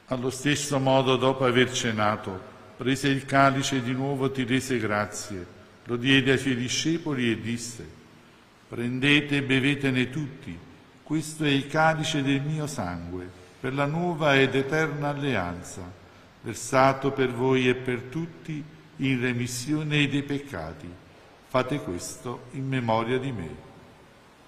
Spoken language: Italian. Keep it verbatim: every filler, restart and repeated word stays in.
Allo stesso modo, dopo aver cenato, prese il calice e di nuovo ti rese grazie, lo diede ai suoi discepoli e disse: prendete e bevetene tutti, questo è il calice del mio sangue, per la nuova ed eterna alleanza, versato per voi e per tutti in remissione dei peccati. Fate questo in memoria di me.